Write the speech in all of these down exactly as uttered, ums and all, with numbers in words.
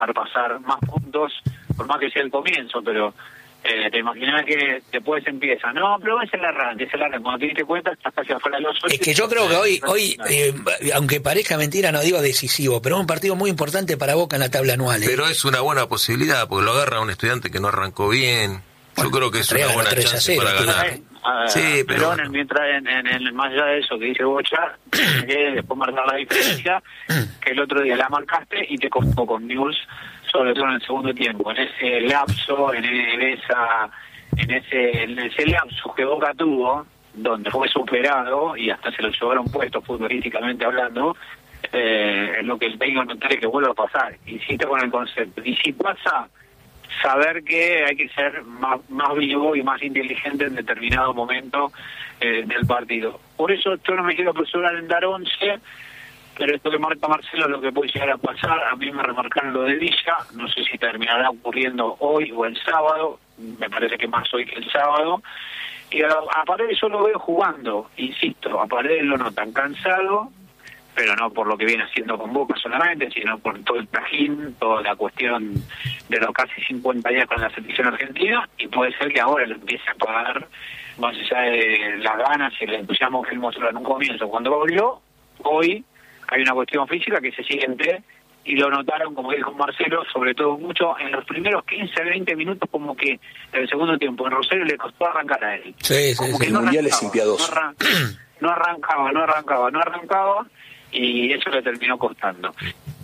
pasar más puntos, por más que sea el comienzo, pero eh, te imaginas que después empieza, no, pero es el arranque, es el arranque, cuando te diste cuenta estás casi afuera de los ocho. Es que yo creo que hoy, hoy eh, aunque parezca mentira, no digo decisivo, pero es un partido muy importante para Boca en la tabla anual. ¿eh? Pero es una buena posibilidad, porque lo agarra un estudiante que no arrancó bien. Yo bueno, creo que es una buena chance cero, para ganar. Eh, uh, sí, pero, pero en, mientras en, en, en más allá de eso que dice Bocha, que después marcar la diferencia, que el otro día la marcaste y te costó con News, sobre todo en el segundo tiempo, en ese lapso, en, en esa, en ese, en ese lapso que Boca tuvo, donde fue superado y hasta se lo llevaron puesto futbolísticamente hablando, eh, lo que el técnico no quiere que vuelva a pasar. Insisto con el concepto. Y si pasa, saber que hay que ser más, más vivo y más inteligente en determinado momento eh, del partido. Por eso yo no me quiero apresurar en dar once, pero esto que marca Marcelo, lo que puede llegar a pasar, a mí me remarcaron lo de Villa, no sé si terminará ocurriendo hoy o el sábado, me parece que más hoy que el sábado, y a, a Paredes yo lo veo jugando, insisto, a Paredes lo notan cansado, pero no por lo que viene haciendo con Boca solamente, sino por todo el trajín, toda la cuestión de los casi cincuenta días con la selección argentina, y puede ser que ahora lo empiece a pagar, más allá de las ganas y el entusiasmo que él mostró en un comienzo. Cuando volvió, hoy hay una cuestión física que se siente, y lo notaron, como dijo Marcelo, sobre todo mucho en los primeros quince a veinte minutos, como que en el segundo tiempo en Rosario le costó arrancar a él. Sí, sí, sí. El Mundial es impiadoso. No, arran- no arrancaba, no arrancaba, no arrancaba, y eso le terminó costando.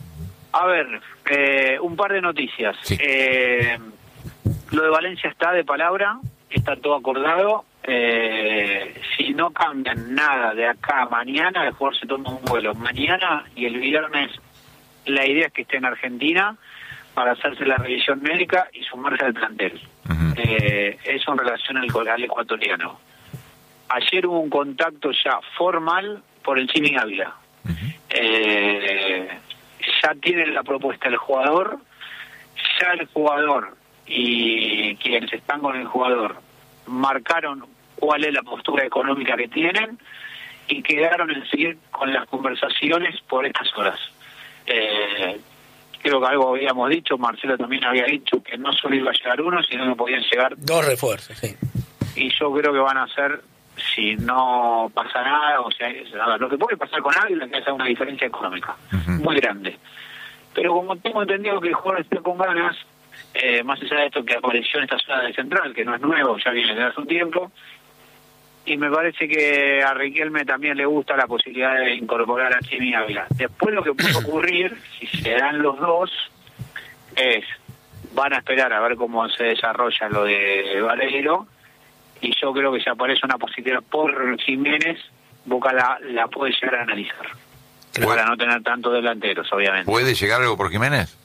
A ver, eh, un par de noticias. Sí. Eh, lo de Valencia está de palabra, está todo acordado. Eh, si no cambian nada de acá a mañana, el jugador se toma un vuelo mañana y el viernes la idea es que esté en Argentina para hacerse la revisión médica y sumarse al plantel. Uh-huh. Eh, eso en relación al, al ecuatoriano. Ayer hubo un contacto ya formal por el Chimi Ávila. Uh-huh. Eh, ya tiene la propuesta el jugador, ya el jugador y quienes están con el jugador marcaron cuál es la postura económica que tienen y quedaron en seguir con las conversaciones por estas horas. Eh, creo que algo habíamos dicho, Marcelo también había dicho que no solo iba a llegar uno, sino que podían llegar dos refuerzos, sí. Y yo creo que van a ser, si no pasa nada, o sea, a ver, lo que puede pasar con alguien es que haya una diferencia económica uh-huh. muy grande. Pero como tengo entendido que el jugador esté con ganas, eh, más allá de esto que apareció en esta zona del central, que no es nuevo, ya viene desde hace un tiempo, y me parece que a Riquelme también le gusta la posibilidad de incorporar a Chimi Ávila. Después lo que puede ocurrir, si se dan los dos, es, van a esperar a ver cómo se desarrolla lo de Valero, y yo creo que si aparece una posibilidad por Jiménez, Boca la, la puede llegar a analizar. ¿Puede? Para no tener tantos delanteros, obviamente. ¿Puede llegar algo por Jiménez?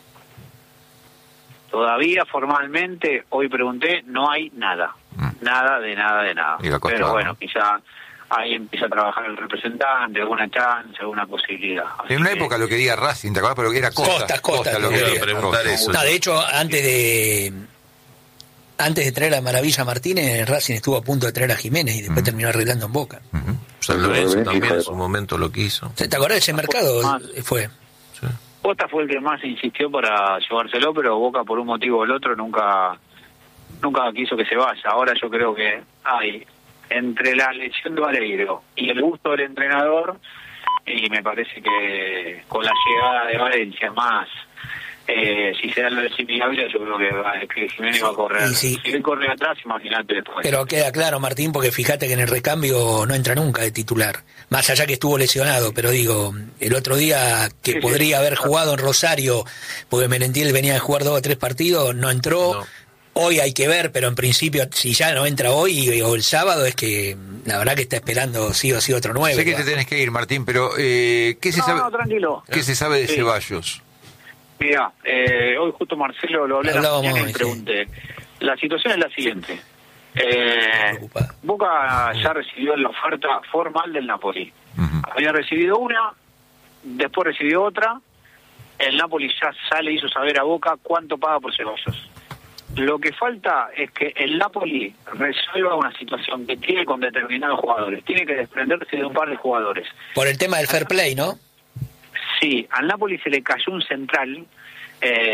Todavía formalmente, hoy pregunté, no hay nada. Mm. Nada, de nada, de nada. Pero bueno, quizá ahí empieza a trabajar el representante, alguna chance, alguna posibilidad. Así en una que... época lo quería Racing, ¿te acuerdas? Pero era Costa. Costa, Costa, Costa lo quería quería preguntar eso. No, de hecho, antes de antes de traer a Maravilla Martínez, Racing estuvo a punto de traer a Jiménez y después uh-huh. terminó arreglando en Boca. Uh-huh. San Lorenzo también en su momento lo quiso. ¿Te acordás de ese mercado? Fue. Sí. Costa fue el que más insistió para llevárselo, pero Boca por un motivo o el otro nunca nunca quiso que se vaya. Ahora yo creo que hay entre la lesión de Vareiro y el gusto del entrenador, y me parece que con la llegada de Valencia más eh, si se da lo de Chimi Ávila, yo creo que, va, que Jiménez va a correr. Sí. Si él corre atrás, imagínate después. Pero queda claro, Martín, porque fíjate que en el recambio no entra nunca de titular. Más allá que estuvo lesionado, pero digo, el otro día que sí, podría sí. haber jugado en Rosario, porque Merentiel venía a jugar dos o tres partidos, no entró. No. Hoy hay que ver, pero en principio, si ya no entra hoy o el sábado, es que la verdad que está esperando sí o sí otro nueve. Sé que te tenés que ir, Martín, pero eh, ¿qué se no, sabe? No, tranquilo. ¿Qué se sabe de sí. Ceballos? Mira, eh, hoy justo Marcelo lo hablé en la mañana y le pregunté. Sí. La situación es la siguiente. Eh, Boca ya recibió la oferta formal del Napoli. Uh-huh. Había recibido una, después recibió otra. El Napoli ya sale y hizo saber a Boca cuánto paga por Ceballos. Lo que falta es que el Napoli resuelva una situación que tiene con determinados jugadores. Tiene que desprenderse de un par de jugadores. Por el tema del fair play, ¿no? Sí, al Napoli se le cayó un central Eh,